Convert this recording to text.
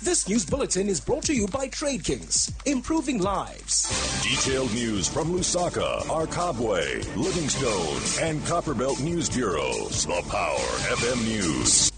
This news bulletin is brought to you by Trade Kings, improving lives. Detailed news from Lusaka, Arkabwe, Livingstone, and Copperbelt News Bureaus. The Power FM News.